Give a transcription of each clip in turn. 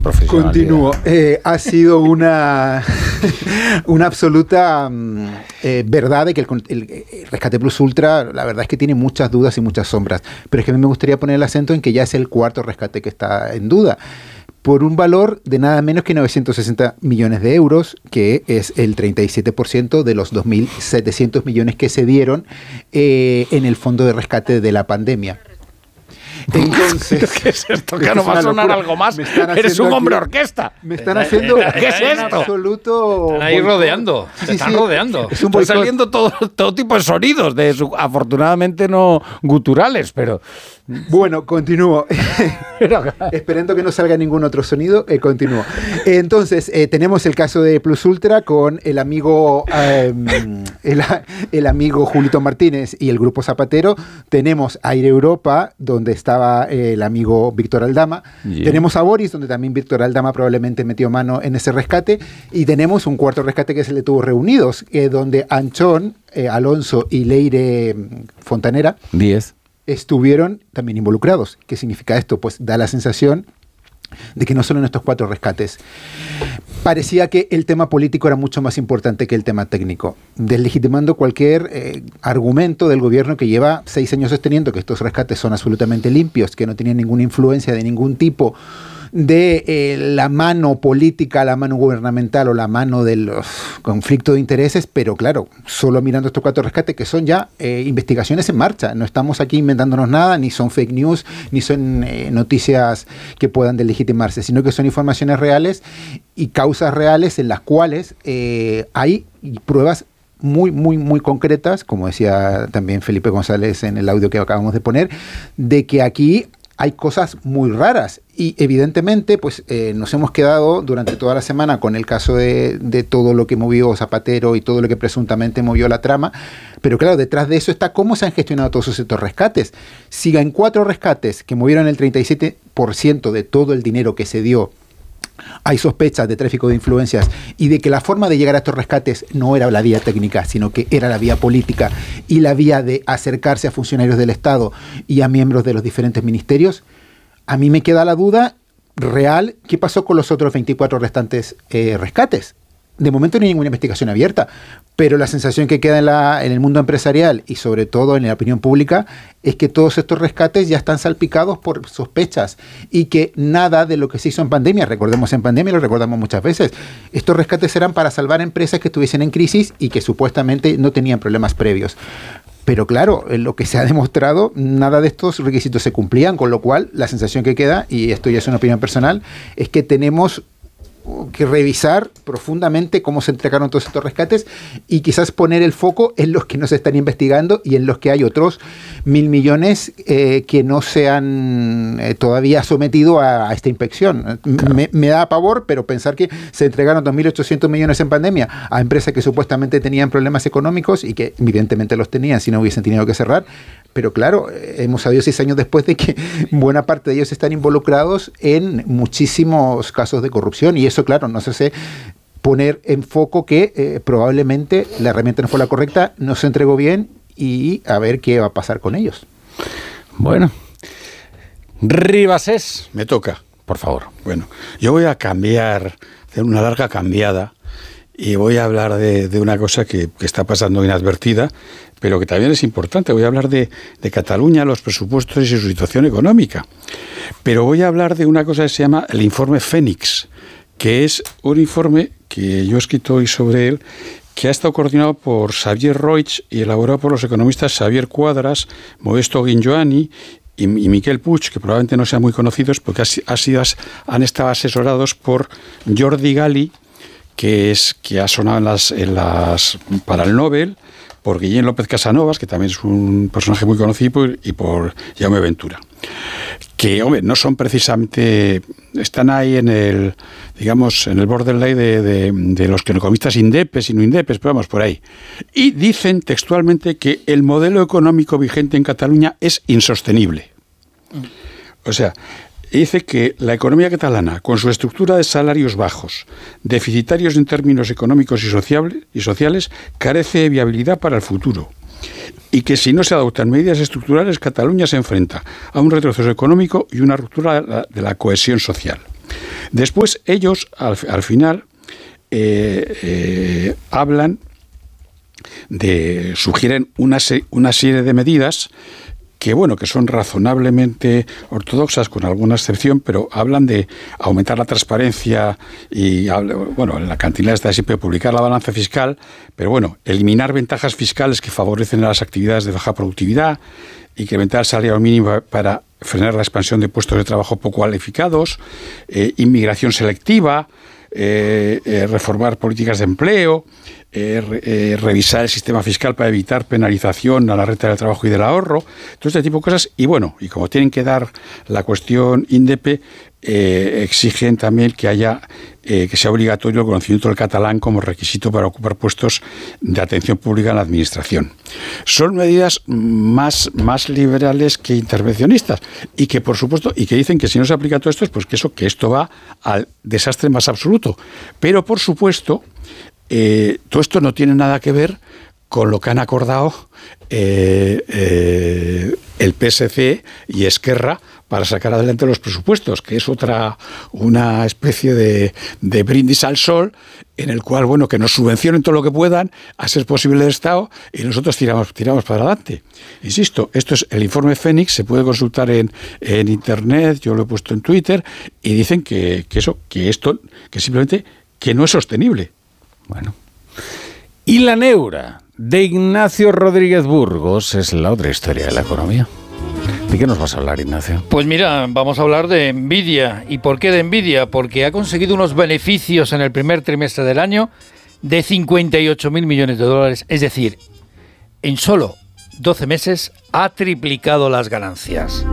profesionalidad. Continúo. Ha sido una absoluta verdad de que el Rescate Plus Ultra, la verdad es que tiene muchas dudas y muchas sombras. Pero es que a mí me gustaría poner el acento en que ya es el cuarto rescate que está en duda, por un valor de nada menos que 960 millones de euros, que es el 37% de los 2.700 millones que se dieron en el fondo de rescate de la pandemia. Entonces, ¿qué es esto? Que no va a sonar algo más. Eres un hombre orquesta. Me están haciendo ¿qué es esto? Absoluto. Están ahí rodeando. Sí, están sí. rodeando. Están saliendo todo tipo de sonidos, afortunadamente no guturales, pero... Bueno, continúo. Esperando que no salga ningún otro sonido, continúo. Entonces, tenemos el caso de Plus Ultra con el amigo el amigo Julito Martínez y el Grupo Zapatero. Tenemos Aire Europa, donde estaba el amigo Víctor Aldama. Yeah. Tenemos a Boris, donde también Víctor Aldama probablemente metió mano en ese rescate. Y tenemos un cuarto rescate que se le tuvo reunidos, donde Anchón, Alonso y Leire Fontanera 10 estuvieron también involucrados. ¿Qué significa esto? Pues da la sensación de que no solo en estos cuatro rescates. Parecía que el tema político era mucho más importante que el tema técnico, deslegitimando cualquier argumento del gobierno que lleva 6 años sosteniendo que estos rescates son absolutamente limpios, que no tienen ninguna influencia de ningún tipo de la mano política, la mano gubernamental o la mano del conflicto de intereses, pero claro, solo mirando estos cuatro rescates que son ya investigaciones en marcha. No estamos aquí inventándonos nada, ni son fake news, ni son noticias que puedan deslegitimarse, sino que son informaciones reales y causas reales en las cuales hay pruebas muy concretas, como decía también Felipe González en el audio que acabamos de poner, de que aquí hay cosas muy raras y evidentemente pues nos hemos quedado durante toda la semana con el caso de todo lo que movió Zapatero y todo lo que presuntamente movió la trama, pero claro, detrás de eso está cómo se han gestionado todos estos rescates. Si en 4 rescates que movieron el 37% de todo el dinero que se dio, hay sospechas de tráfico de influencias y de que la forma de llegar a estos rescates no era la vía técnica, sino que era la vía política y la vía de acercarse a funcionarios del Estado y a miembros de los diferentes ministerios, a mí me queda la duda real, ¿qué pasó con los otros 24 restantes rescates? De momento no hay ninguna investigación abierta, pero la sensación que queda en el mundo empresarial y sobre todo en la opinión pública es que todos estos rescates ya están salpicados por sospechas y que nada de lo que se hizo en pandemia, recordemos en pandemia, lo recordamos muchas veces, estos rescates eran para salvar empresas que estuviesen en crisis y que supuestamente no tenían problemas previos. Pero claro, en lo que se ha demostrado, nada de estos requisitos se cumplían, con lo cual la sensación que queda, y esto ya es una opinión personal, es que tenemos que revisar profundamente cómo se entregaron todos estos rescates y quizás poner el foco en los que no se están investigando y en los que hay otros 1.000 millones que no se han todavía sometido a esta inspección. Claro. Me da pavor, pero pensar que se entregaron 2.800 millones en pandemia a empresas que supuestamente tenían problemas económicos y que evidentemente los tenían si no hubiesen tenido que cerrar. Pero claro, hemos sabido 6 años después de que buena parte de ellos están involucrados en muchísimos casos de corrupción y eso, claro, nos hace poner en foco que probablemente la herramienta no fue la correcta, no se entregó bien y a ver qué va a pasar con ellos. Bueno, Ribasés, me toca, por favor. Bueno, yo voy a hacer una larga cambiada y voy a hablar de una cosa que está pasando inadvertida, pero que también es importante. Voy a hablar de Cataluña, los presupuestos y su situación económica. Pero voy a hablar de una cosa que se llama el informe Fénix, que es un informe que yo he escrito hoy sobre él, que ha estado coordinado por Xavier Roig y elaborado por los economistas Xavier Cuadras, Modesto Guinjoani y Miquel Puig, que probablemente no sean muy conocidos porque han estado asesorados por Jordi Gali, que ha sonado para el Nobel, por Guillén López Casanovas, que también es un personaje muy conocido, y por Jaume Ventura. Que, hombre, no son precisamente... Están ahí en el borderline de los economistas indepes y no indepes, pero vamos, por ahí. Y dicen textualmente que el modelo económico vigente en Cataluña es insostenible. O sea, dice que la economía catalana, con su estructura de salarios bajos, deficitarios en términos económicos y sociales, carece de viabilidad para el futuro. Y que si no se adoptan medidas estructurales, Cataluña se enfrenta a un retroceso económico y una ruptura de la cohesión social. Después ellos, al final, sugieren una serie de medidas que son razonablemente ortodoxas, con alguna excepción, pero hablan de aumentar la transparencia y, en la cantina está siempre publicar la balanza fiscal, pero eliminar ventajas fiscales que favorecen a las actividades de baja productividad, incrementar el salario mínimo para frenar la expansión de puestos de trabajo poco cualificados, inmigración selectiva, reformar políticas de empleo, revisar el sistema fiscal para evitar penalización a la renta del trabajo y del ahorro, todo este tipo de cosas. Y como tienen que dar la cuestión INDEP, exigen también que sea obligatorio el conocimiento del catalán como requisito para ocupar puestos de atención pública en la administración. Son medidas más liberales que intervencionistas y que, por supuesto, y que dicen que si no se aplica todo esto, pues que esto va al desastre más absoluto. Pero, por supuesto, todo esto no tiene nada que ver con lo que han acordado el PSC y Esquerra para sacar adelante los presupuestos, que es una especie de brindis al sol, en el cual, que nos subvencionen todo lo que puedan, a ser posible del Estado, y nosotros tiramos para adelante. Insisto, esto es el informe Fénix, se puede consultar en Internet, yo lo he puesto en Twitter, y dicen que simplemente que no es sostenible. Bueno. Y la neura de Ignacio Rodríguez Burgos es la otra historia de la economía. ¿De qué nos vas a hablar, Ignacio? Pues mira, vamos a hablar de Nvidia. ¿Y por qué de Nvidia? Porque ha conseguido unos beneficios en el primer trimestre del año de 58.000 millones de dólares. Es decir, en solo 12 meses ha triplicado las ganancias.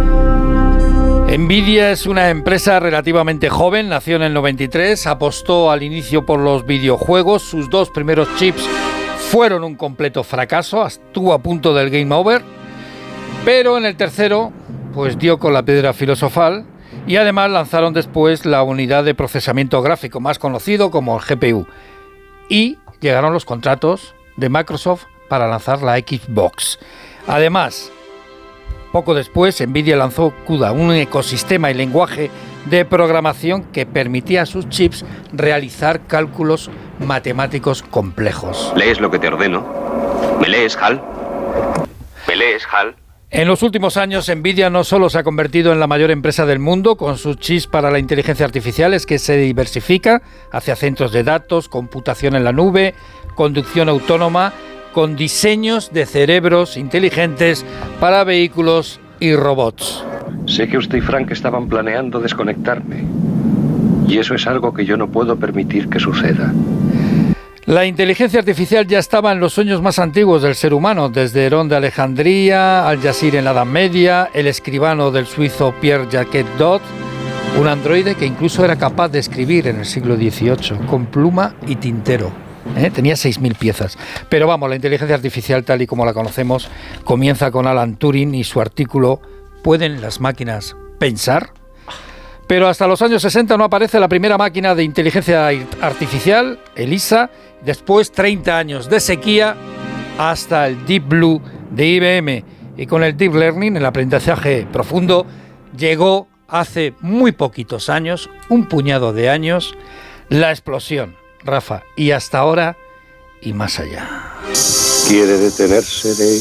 Nvidia es una empresa relativamente joven, nació en el 93, apostó al inicio por los videojuegos, sus 2 primeros chips fueron un completo fracaso, estuvo a punto del game over, pero en el tercero pues dio con la piedra filosofal y además lanzaron después la unidad de procesamiento gráfico más conocido como el GPU y llegaron los contratos de Microsoft para lanzar la Xbox. Además, poco después, Nvidia lanzó CUDA, un ecosistema y lenguaje de programación que permitía a sus chips realizar cálculos matemáticos complejos. ¿Lees lo que te ordeno? ¿Me lees, HAL? ¿Me lees, HAL? En los últimos años, Nvidia no solo se ha convertido en la mayor empresa del mundo con sus chips para la inteligencia artificial, es que se diversifica hacia centros de datos, computación en la nube, conducción autónoma, con diseños de cerebros inteligentes para vehículos y robots. Sé que usted y Frank estaban planeando desconectarme. Y eso es algo que yo no puedo permitir que suceda. La inteligencia artificial ya estaba en los sueños más antiguos del ser humano, desde Herón de Alejandría, Al-Jazir en la Edad Media, el escribano del suizo Pierre-Jacques Dot, un androide que incluso era capaz de escribir en el siglo XVIII, con pluma y tintero. Tenía 6.000 piezas. Pero vamos, la inteligencia artificial tal y como la conocemos comienza con Alan Turing y su artículo ¿Pueden las máquinas pensar? Pero hasta los años 60 no aparece la primera máquina de inteligencia artificial, ELIZA, después 30 años de sequía hasta el Deep Blue de IBM. Y con el Deep Learning, el aprendizaje profundo, llegó hace muy poquitos años, un puñado de años, la explosión. Rafa, y hasta ahora y más allá. ¿Quiere detenerse, Dave?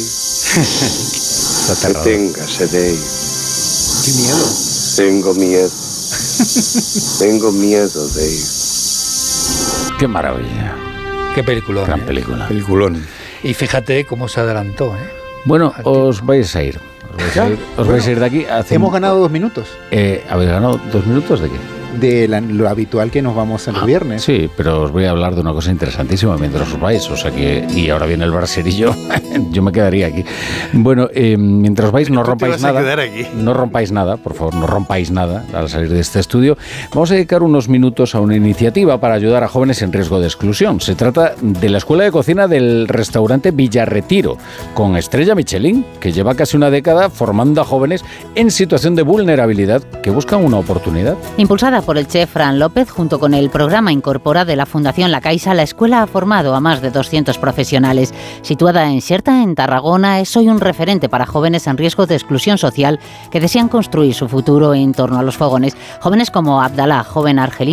Deténgase, Dave. ¡Qué miedo! Tengo miedo. Tengo miedo, Dave. ¡Qué maravilla! ¡Qué película! Gran película. Peliculón. Y fíjate cómo se adelantó, Bueno, os vais a ir. Os vais a ir de aquí. Hemos ganado 2 minutos. ¿Habéis ganado 2 minutos de qué? De lo habitual que nos vamos en los viernes. Sí, pero os voy a hablar de una cosa interesantísima mientras os vais, o sea que, y ahora viene el braserillo, yo me quedaría aquí. Bueno, mientras vais no rompáis nada, no rompáis nada, por favor, no rompáis nada al salir de este estudio. Vamos a dedicar unos minutos a una iniciativa para ayudar a jóvenes en riesgo de exclusión. Se trata de la Escuela de Cocina del restaurante Villarretiro, con estrella Michelin, que lleva casi una década formando a jóvenes en situación de vulnerabilidad que buscan una oportunidad. Impulsada por el chef Fran López, junto con el programa Incorpora de la Fundación La Caixa, la escuela ha formado a más de 200 profesionales. Situada en Xerta, en Tarragona, es hoy un referente para jóvenes en riesgo de exclusión social que desean construir su futuro en torno a los fogones. Jóvenes como Abdalá, joven argelino